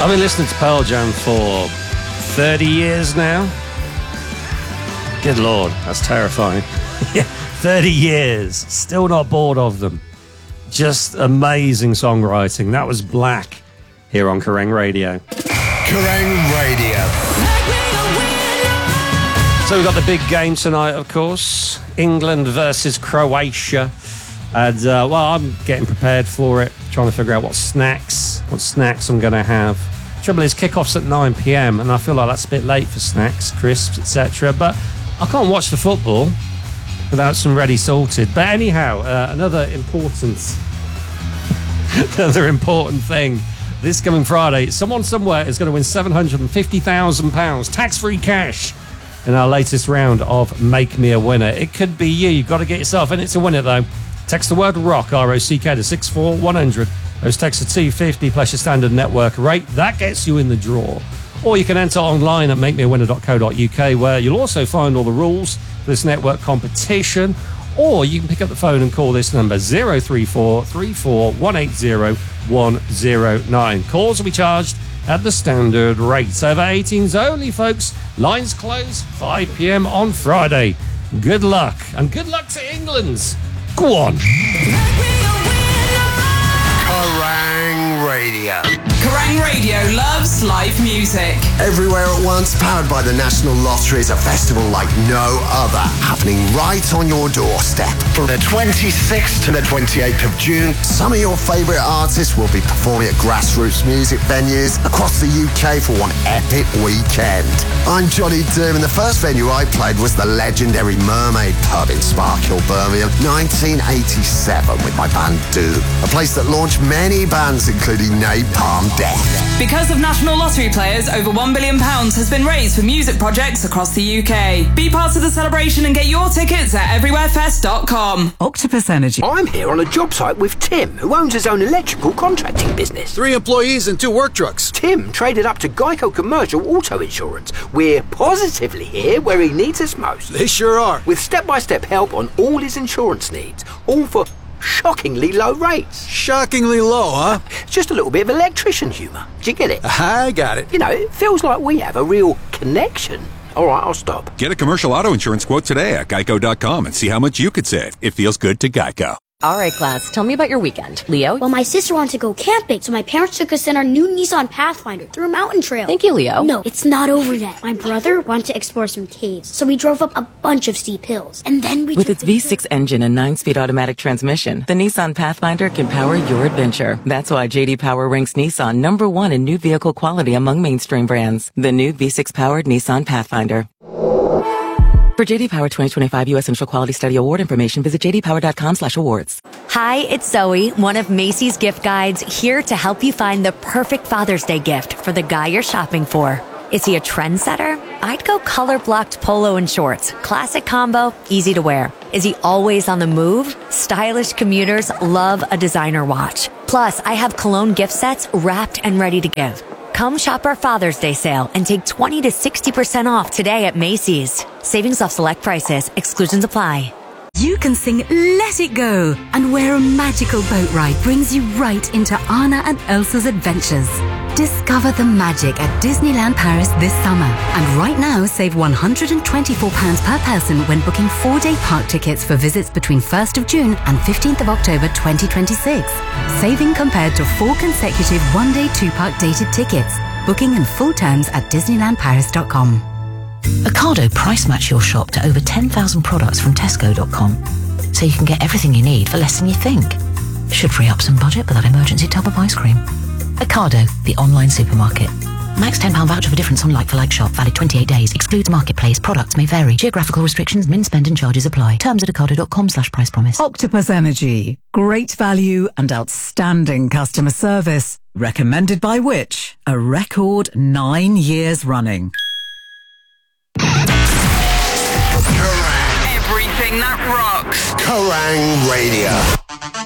I've been listening to Pearl Jam for 30 years now. Good Lord, that's terrifying. Yeah, 30 years. Still not bored of them. Just amazing songwriting. That was Black here on Kerrang Radio. Kerrang Radio. So we've got the big game tonight, of course. England versus Croatia. And, well, I'm getting prepared for it. Trying to figure out what snacks I'm going to have. Trouble is, kickoff's at 9 p.m. and I feel like that's a bit late for snacks, crisps, etc. But I can't watch the football without some ready salted. But anyhow, another important thing. This coming Friday, someone somewhere is going to win £750,000 tax-free cash in our latest round of Make Me a Winner. It could be you. You've got to get yourself in it to win it, though. Text the word ROCK, R-O-C-K, to 64100. Those texts are $2.50 plus your standard network rate. That gets you in the draw. Or you can enter online at makemeawinner.co.uk, where you'll also find all the rules for this network competition. Or you can pick up the phone and call this number, 034 34 180 109. Calls will be charged at the standard rate. Over 18s only, folks. Lines close 5 p.m. on Friday. Good luck. And good luck to England. Go on. Kerrang Radio. Kerrang Radio loves live music. Everywhere at once, powered by the National Lottery, is a festival like no other, happening right on your doorstep. From the 26th to the 28th of June, some of your favourite artists will be performing at grassroots music venues across the UK for one epic weekend. I'm Johnny Doom, and the first venue I played was the legendary Mermaid Pub in Sparkhill, Birmingham, 1987, with my band Doom, a place that launched many bands including Napalm Death. Because of National Lottery players, over £1 billion has been raised for music projects across the UK. Be part of the celebration and get your tickets at everywherefest.com. Octopus Energy. I'm here on a job site with Tim, who owns his own electrical contracting business. 3 employees and 2 work trucks. Tim traded up to Geico Commercial Auto Insurance. We're positively here where he needs us most. They sure are. With step-by-step help on all his insurance needs, all for shockingly low rates. Shockingly low, huh? Just a little bit of electrician humour. Do you get it? I got it. You know, it feels like we have a real connection. All right, I'll stop. Get a commercial auto insurance quote today at geico.com and see how much you could save. It feels good to Geico. All right, class, tell me about your weekend. Leo? Well, my sister wanted to go camping, so my parents took us in our new Nissan Pathfinder through a mountain trail. Thank you, Leo. No, it's not over yet. My brother wanted to explore some caves, so we drove up a bunch of steep hills. And then we With its V6 engine and 9-speed automatic transmission, the Nissan Pathfinder can power your adventure. That's why J.D. Power ranks Nissan #1 in new vehicle quality among mainstream brands. The new V6-powered Nissan Pathfinder. For J.D. Power 2025 U.S. Initial Quality Study Award information, visit jdpower.com/awards. Hi, it's Zoe, one of Macy's gift guides, here to help you find the perfect Father's Day gift for the guy you're shopping for. Is he a trendsetter? I'd go color-blocked polo and shorts. Classic combo, easy to wear. Is he always on the move? Stylish commuters love a designer watch. Plus, I have cologne gift sets wrapped and ready to give. Come shop our Father's Day sale and take 20 to 60% off today at Macy's. Savings off select prices. Exclusions apply. You can sing Let It Go and where a magical boat ride brings you right into Anna and Elsa's adventures. Discover the magic at Disneyland Paris this summer. And right now, save £124 per person when booking 4-day park tickets for visits between 1st of June and 15th of October 2026. Saving compared to 4 consecutive 1-day 2-park dated tickets. Booking and full terms at DisneylandParis.com. Ocado price match your shop to over 10,000 products from Tesco.com, so you can get everything you need for less than you think. Should free up some budget for that emergency tub of ice cream. Ocado, the online supermarket. Max £10 voucher for difference on like-for-like shop, valid 28 days. Excludes marketplace. Products may vary. Geographical restrictions, min spend and charges apply. Terms at ocado.com/price promise. Octopus Energy. Great value and outstanding customer service. Recommended by which? A record 9 years running. Everything that rocks. Kerrang Radio.